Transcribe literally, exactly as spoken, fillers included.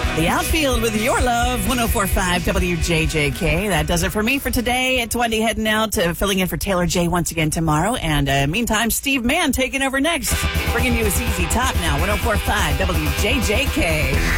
The Outfield with Your Love, one oh four point five W J J K. That does it for me for today. It's Wendy heading out, uh, filling in for Taylor J once again tomorrow. And uh, meantime, Steve Mann taking over next. Bringing you a C Z Top now, one oh four point five W J J K.